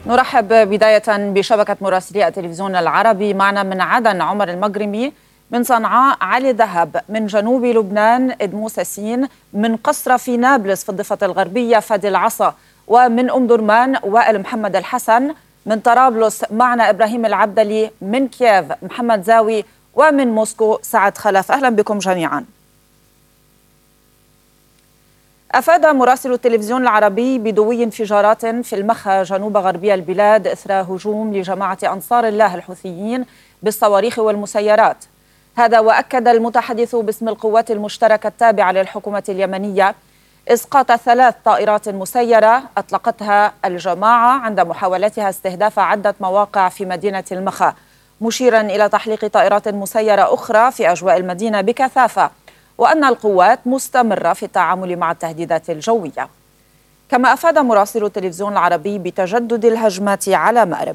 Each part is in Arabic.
نرحب بداية بشبكة مراسلي التلفزيون العربي. معنا من عدن عمر المقرمي، من صنعاء علي ذهب، من جنوب لبنان إدموس ياسين، من قصرة في نابلس في الضفة الغربية فادي العصا، ومن أم درمان وائل محمد الحسن، من طرابلس معنا إبراهيم العبدلي، من كييف محمد زاوي، ومن موسكو سعد خلف. أهلا بكم جميعا. أفاد مراسل التلفزيون العربي بدوي انفجارات في المخا جنوب غربي البلاد إثر هجوم لجماعة أنصار الله الحوثيين بالصواريخ والمسيرات. هذا وأكد المتحدث باسم القوات المشتركة التابعة للحكومة اليمنية إسقاط 3 طائرات مسيرة أطلقتها الجماعة عند محاولتها استهداف عدة مواقع في مدينة المخا، مشيرا إلى تحليق طائرات مسيرة أخرى في أجواء المدينة بكثافة، وأن القوات مستمرة في التعامل مع التهديدات الجوية. كما أفاد مراسل التلفزيون العربي بتجدد الهجمات على مأرب.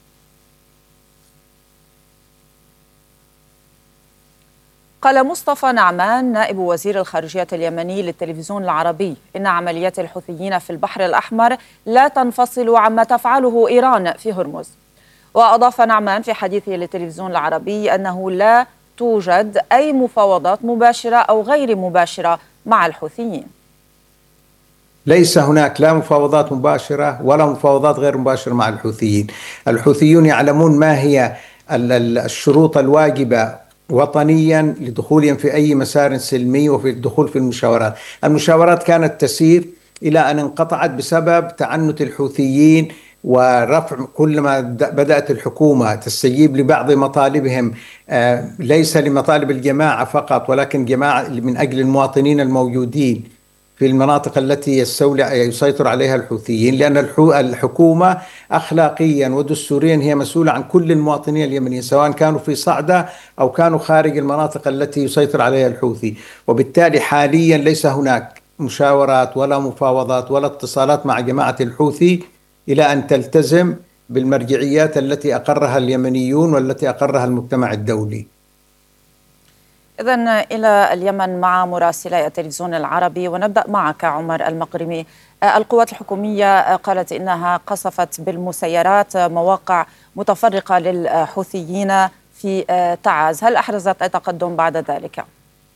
قال مصطفى نعمان نائب وزير الخارجية اليمني للتلفزيون العربي إن عمليات الحوثيين في البحر الأحمر لا تنفصل عما تفعله إيران في هرمز. وأضاف نعمان في حديثه للتلفزيون العربي أنه لا توجد أي مفاوضات مباشرة أو غير مباشرة مع الحوثيين. ليس هناك لا مفاوضات مباشرة ولا مفاوضات غير مباشرة مع الحوثيين. الحوثيون يعلمون ما هي الشروط الواجبة وطنيا لدخولهم في أي مسار سلمي وفي الدخول في المشاورات. المشاورات كانت تسير إلى أن انقطعت بسبب تعنت الحوثيين ورفع كلما بدأت الحكومة تستجيب لبعض مطالبهم، ليس لمطالب الجماعة فقط ولكن جماعة من أجل المواطنين الموجودين في المناطق التي يسيطر عليها الحوثيين، لأن الحكومة أخلاقيا ودستوريا هي مسؤولة عن كل المواطنين اليمنيين سواء كانوا في صعدة أو كانوا خارج المناطق التي يسيطر عليها الحوثي. وبالتالي حاليا ليس هناك مشاورات ولا مفاوضات ولا اتصالات مع جماعة الحوثي إلى أن تلتزم بالمرجعيات التي أقرها اليمنيون والتي أقرها المجتمع الدولي. إذن إلى اليمن مع مراسلي التلفزيون العربي، ونبدأ معك عمر المقرمي. القوات الحكومية قالت إنها قصفت بالمسيرات مواقع متفرقة للحوثيين في تعز، هل أحرزت أي تقدم بعد ذلك؟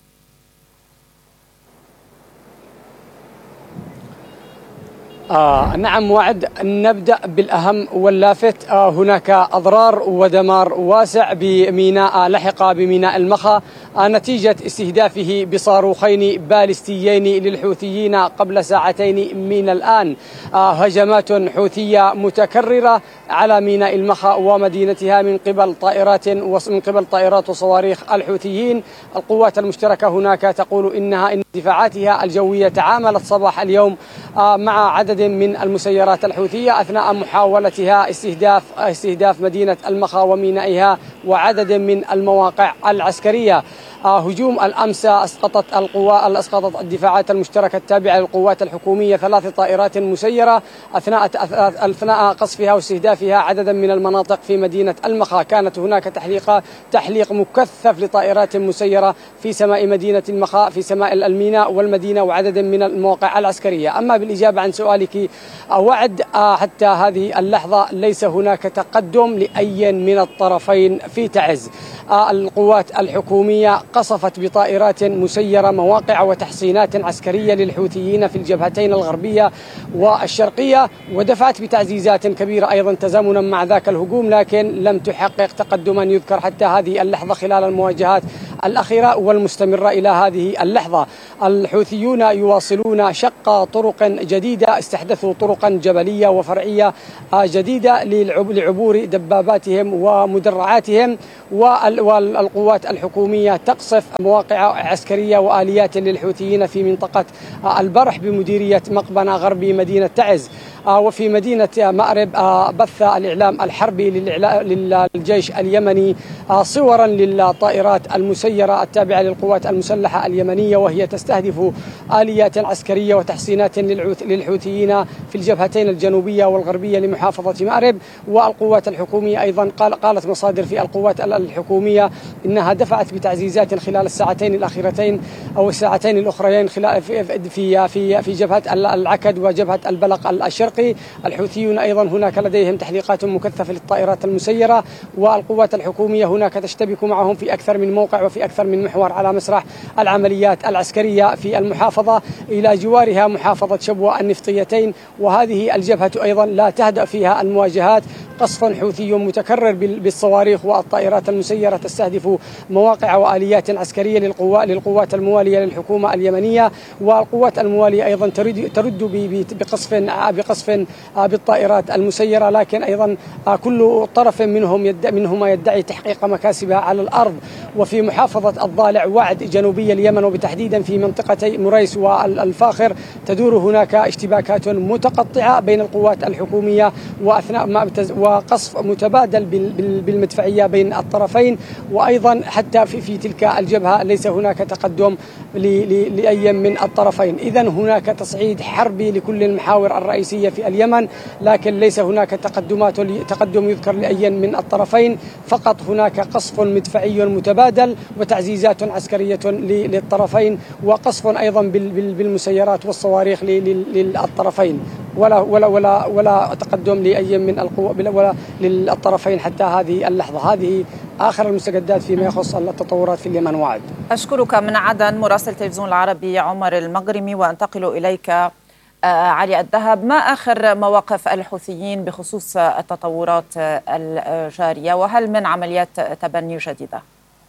نعم وعد. نبدأ بالأهم واللافت. هناك أضرار ودمار واسع بميناء لحق بميناء المخا نتيجة استهدافه بصاروخين باليستيين للحوثيين قبل ساعتين من الآن. هجمات حوثية متكررة على ميناء المخا ومدينتها من قبل طائرات وصواريخ الحوثيين. القوات المشتركة هناك تقول إن دفاعاتها الجوية تعاملت صباح اليوم مع عدد من المسيرات الحوثية أثناء محاولتها استهداف مدينة المخا ومينائها وعدد من المواقع العسكرية. هجوم الأمس أسقطت الدفاعات المشتركة التابعة للقوات الحكومية 3 طائرات مسيرة أثناء قصفها واستهدافها عددا من المناطق في مدينة المخا. كانت هناك تحليق مكثف لطائرات مسيرة في سماء مدينة المخا، في سماء الميناء والمدينة وعدد من المواقع العسكرية. أما بالإجابة عن سؤالك وعد، حتى هذه اللحظة ليس هناك تقدم لأي من الطرفين في تعز. القوات الحكومية قصفت بطائرات مسيرة مواقع وتحصينات عسكرية للحوثيين في الجبهتين الغربية والشرقية، ودفعت بتعزيزات كبيرة أيضا تزامنا مع ذاك الهجوم، لكن لم تحقق تقدما يذكر حتى هذه اللحظة خلال المواجهات الأخيرة والمستمرة إلى هذه اللحظة. الحوثيون يواصلون شق طرق جديدة، استحدثوا طرقا جبلية وفرعية جديدة لعبور دباباتهم ومدرعاتهم، والقوات الحكومية تقصف مواقع عسكرية وآليات للحوثيين في منطقة البرح بمديرية مقبنة غربي مدينة تعز. وفي مدينة مأرب بث الإعلام الحربي للجيش اليمني صورا للطائرات المسيرة المسيرة التابعة للقوات المسلحة اليمنية، وهي تستهدف آليات عسكرية وتحصينات للحوثيين في الجبهتين الجنوبية والغربية لمحافظة مأرب. والقوات الحكومية أيضا قالت مصادر في القوات الحكومية إنها دفعت بتعزيزات خلال الساعتين الأخيرتين أو الساعتين الأخريين في جبهة العكد وجبهة البلق الشرقي. الحوثيون أيضا هناك لديهم تحليقات مكثفة للطائرات المسيرة، والقوات الحكومية هناك تشتبك معهم في أكثر من موقع وفي أكثر من محور على مسرح العمليات العسكرية في المحافظة، إلى جوارها محافظة شبوة النفطيتين. وهذه الجبهة أيضا لا تهدأ فيها المواجهات، قصف حوثي متكرر بالصواريخ والطائرات المسيرة تستهدف مواقع وآليات عسكرية للقوات الموالية للحكومة اليمنية. والقوات الموالية أيضا ترد بقصف بالطائرات المسيرة، لكن أيضا كل طرف منهما يدعي تحقيق مكاسبها على الأرض. وفي محافظة الضالع وعد جنوبية اليمن وبتحديدا في منطقتي مريس والفاخر تدور هناك اشتباكات متقطعة بين القوات الحكومية وقصف متبادل بالمدفعية بين الطرفين. وأيضا حتى في تلك الجبهة ليس هناك تقدم لأي من الطرفين. إذن هناك تصعيد حربي لكل المحاور الرئيسية في اليمن، لكن ليس هناك تقدم يذكر لأي من الطرفين، فقط هناك قصف مدفعي متبادل وتعزيزات عسكرية للطرفين، وقصف أيضا بالمسيرات والصواريخ للطرفين، ولا تقدم لأي من القوى ولا للطرفين حتى هذه اللحظة. هذه آخر المستجدات فيما يخص التطورات في اليمن. وعد. أشكرك من عدن مراسل التلفزيون العربي عمر المغرمي، وأنتقل إليك علي الذهب. ما آخر مواقف الحوثيين بخصوص التطورات الجارية، وهل من عمليات تبني جديدة؟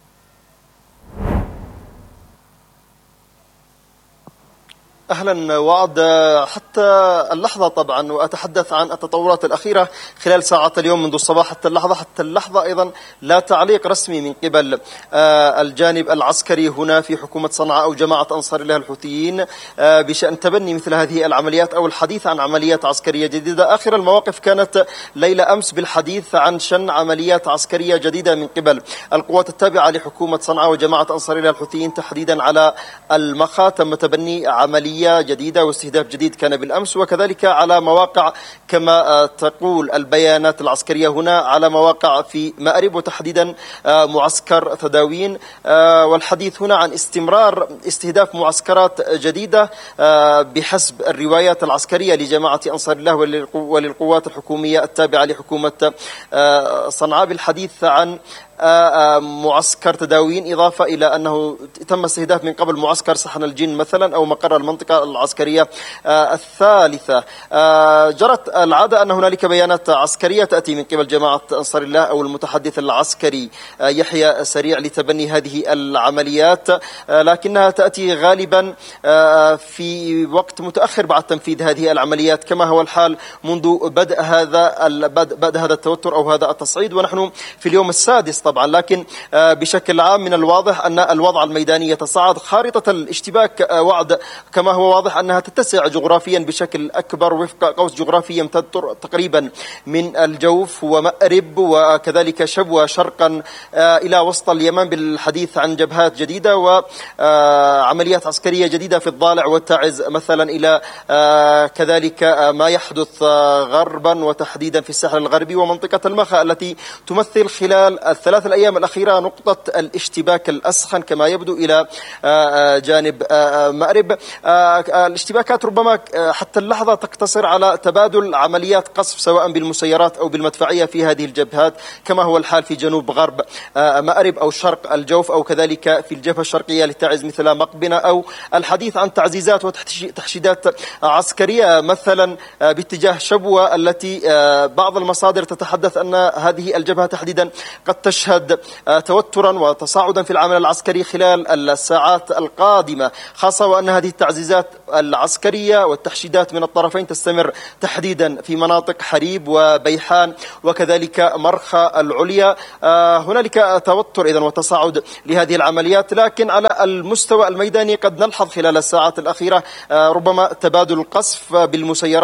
أهلا وعد. حتى اللحظة طبعا، وأتحدث عن التطورات الأخيرة خلال ساعات اليوم منذ الصباح حتى اللحظة أيضا لا تعليق رسمي من قبل الجانب العسكري هنا في حكومة صنعاء أو جماعة أنصار الله الحوثيين بشأن تبني مثل هذه العمليات أو الحديث عن عمليات عسكرية جديدة. آخر المواقف كانت ليلة أمس بالحديث عن شن عمليات عسكرية جديدة من قبل القوات التابعة لحكومة صنعاء وجماعة أنصار الله الحوثيين تحديدا على المخا. تم تبني عملية جديدة واستهداف جديد كان بالأمس، وكذلك على مواقع كما تقول البيانات العسكرية هنا على مواقع في مأرب وتحديدا معسكر تداوين. والحديث هنا عن استمرار استهداف معسكرات جديدة بحسب الروايات العسكرية لجماعة أنصار الله وللقوات الحكومية التابعة لحكومة صنعاء، بالحديث عن معسكر تداوين، إضافة إلى أنه تم استهداف من قبل معسكر صحن الجن مثلا أو مقر المنطقة العسكرية الثالثة. جرت العادة أن هنالك بيانات عسكرية تأتي من قبل جماعة أنصار الله أو المتحدث العسكري يحيى سريع لتبني هذه العمليات، لكنها تأتي غالبا في وقت متأخر بعد تنفيذ هذه العمليات كما هو الحال منذ بدء هذا التوتر أو هذا التصعيد، ونحن في اليوم السادس طبعا. لكن بشكل عام من الواضح أن الوضع الميداني يتصاعد. خارطة الاشتباك وعد كما هو واضح أنها تتسع جغرافيا بشكل أكبر وفق قوس جغرافي يمتد تقريبا من الجوف ومأرب وكذلك شبوة شرقا إلى وسط اليمن، بالحديث عن جبهات جديدة وعمليات عسكرية جديدة في الضالع والتعز مثلا، إلى كذلك ما يحدث غربا وتحديدا في الساحل الغربي ومنطقة المخا التي تمثل خلال الثلاث الأيام الأخيرة نقطة الاشتباك الأسخن كما يبدو إلى جانب مأرب. الاشتباكات ربما حتى اللحظة تقتصر على تبادل عمليات قصف سواء بالمسيرات أو بالمدفعية في هذه الجبهات كما هو الحال في جنوب غرب مأرب أو شرق الجوف أو كذلك في الجبهة الشرقية لتعز مثل مقبنة، أو الحديث عن تعزيزات وتحشيدات عسكرية مثلا باتجاه شبوة التي بعض المصادر تتحدث أن هذه الجبهة تحديدا قد تشهد توترا وتصاعدا في العمل العسكري خلال الساعات القادمة، خاصة وأن هذه التعزيزات العسكرية والتحشيدات من الطرفين تستمر تحديدا في مناطق حريب وبيحان وكذلك مرخى العليا. هنالك توتر إذن وتصاعد لهذه العمليات، لكن على المستوى الميداني قد نلحظ خلال الساعات الأخيرة ربما تبادل القصف بالمسيرات